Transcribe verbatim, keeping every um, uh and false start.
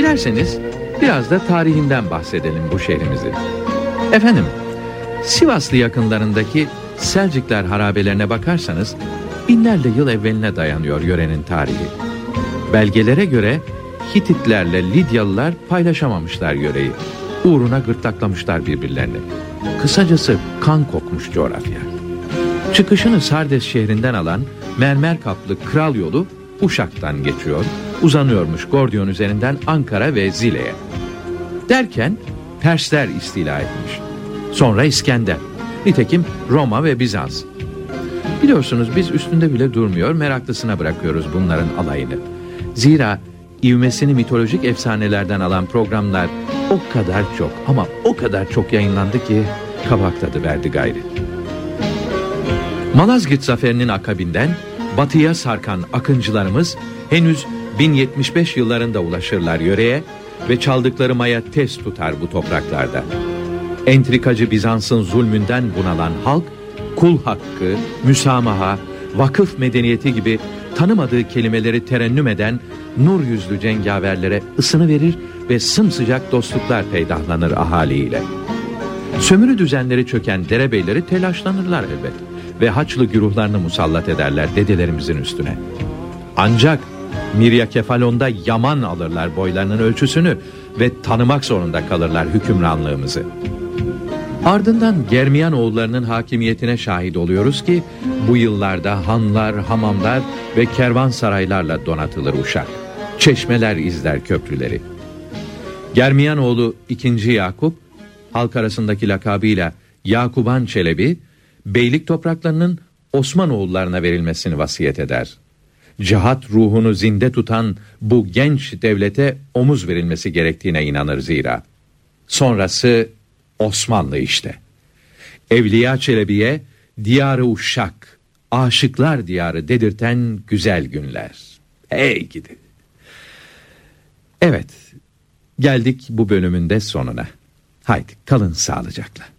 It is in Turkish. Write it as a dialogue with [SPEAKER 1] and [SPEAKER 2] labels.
[SPEAKER 1] Dilerseniz biraz da tarihinden bahsedelim bu şehrimizin. Efendim, Sivaslı yakınlarındaki Selcuklar harabelerine bakarsanız binlerce yıl evveline dayanıyor yörenin tarihi. Belgelere göre Hititlerle Lidyalılar paylaşamamışlar yöreyi. Uğruna gırtlaklamışlar birbirlerini. Kısacası kan kokmuş coğrafya. Çıkışını Sardes şehrinden alan mermer kaplı kral yolu Uşak'tan geçiyor, uzanıyormuş Gordiyon üzerinden Ankara ve Zile'ye. Derken Persler istila etmiş. Sonra İskender. Nitekim Roma ve Bizans. Biliyorsunuz biz üstünde bile durmuyor, meraklısına bırakıyoruz bunların alayını. Zira ivmesini mitolojik efsanelerden alan programlar o kadar çok ama o kadar çok yayınlandı ki kabak tadı verdi gayri. Malazgirt zaferinin akabinden batıya sarkan akıncılarımız henüz bin yetmiş beş yıllarında ulaşırlar yöreye ve çaldıkları maya tez tutar bu topraklarda. Entrikacı Bizans'ın zulmünden bunalan halk, kul hakkı, müsamaha, vakıf medeniyeti gibi tanımadığı kelimeleri terennüm eden nur yüzlü cengaverlere ısını verir ve sımsıcak dostluklar peydahlanır ahaliyle. Sömürü düzenleri çöken derebeyleri telaşlanırlar elbet ve Haçlı güruhlarını musallat ederler dedelerimizin üstüne. Ancak Miryakefalon'da yaman alırlar boylarının ölçüsünü ve tanımak zorunda kalırlar hükümranlığımızı. Ardından Germiyan oğullarının hakimiyetine şahit oluyoruz ki bu yıllarda hanlar, hamamlar ve kervansaraylarla donatılır Uşak. Çeşmeler izler köprüleri. Germiyan oğlu ikinci. Yakup, halk arasındaki lakabıyla Yakuban Çelebi, beylik topraklarının Osmanoğullarına verilmesini vasiyet eder. Cihat ruhunu zinde tutan bu genç devlete omuz verilmesi gerektiğine inanır zira. Sonrası Osmanlı işte. Evliya Çelebi'ye diyarı Uşak, aşıklar diyarı dedirten güzel günler. Hey gidi. Evet, geldik bu bölümün de sonuna. Haydi kalın sağlıcakla.